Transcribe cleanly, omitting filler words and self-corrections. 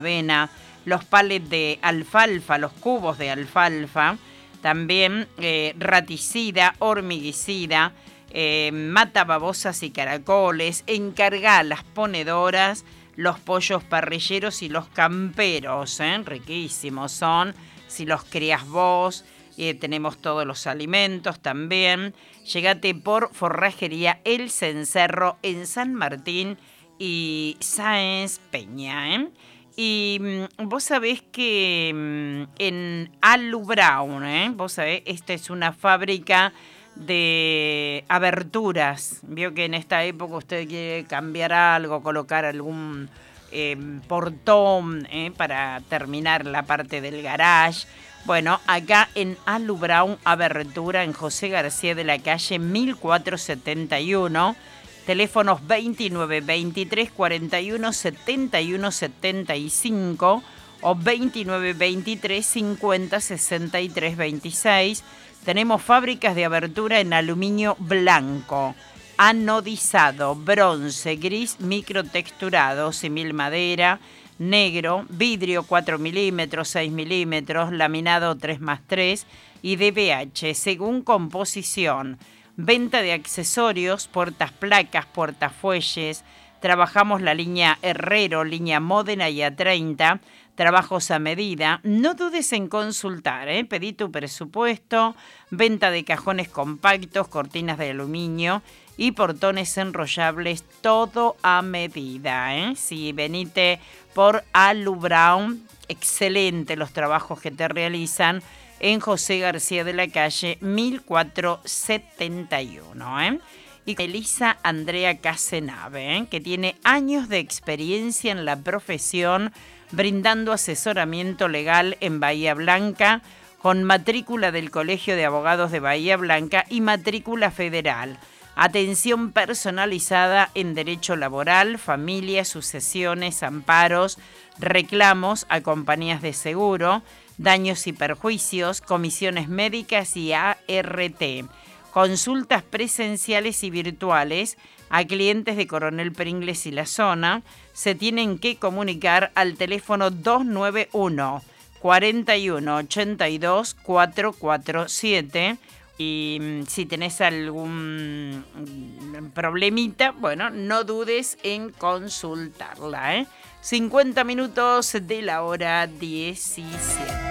avena, los palets de alfalfa, los cubos de alfalfa, también raticida, hormiguicida, mata babosas y caracoles, encarga las ponedoras, los pollos parrilleros y los camperos, riquísimos son, si los crías vos, tenemos todos los alimentos también. Llegate por Forrajería El Cencerro en San Martín y Sáenz Peña, Y vos sabés que en Alu Brown, vos sabés, esta es una fábrica de aberturas. Vio que en esta época usted quiere cambiar algo, colocar algún portón para terminar la parte del garage. Bueno, acá en Alu Brown Abertura, en José García de la Calle 1471, teléfonos 29 23 41 71 75 o 29 23 50 63 26. Tenemos fábricas de abertura en aluminio blanco, anodizado, bronce, gris, microtexturado, simil madera, negro, vidrio 4 milímetros, 6 milímetros, laminado 3x3 y DBH, según composición. Venta de accesorios, portas placas, portafuelles. Trabajamos la línea Herrero, línea Módena y A30. Trabajos a medida. No dudes en consultar, Pedí tu presupuesto. Venta de cajones compactos, cortinas de aluminio y portones enrollables, todo a medida, Si venite por Alu Brown, excelente los trabajos que te realizan en José García de la Calle 1471, Y Elisa Andrea Casenave, que tiene años de experiencia en la profesión, brindando asesoramiento legal en Bahía Blanca, con matrícula del Colegio de Abogados de Bahía Blanca y matrícula federal. Atención personalizada en derecho laboral, familia, sucesiones, amparos, reclamos a compañías de seguro, daños y perjuicios, comisiones médicas y ART. Consultas presenciales y virtuales a clientes de Coronel Pringles y la zona. Se tienen que comunicar al teléfono 291 41 82 447. Y si tenés algún problemita, bueno, no dudes en consultarla, 50 minutos de la hora 17.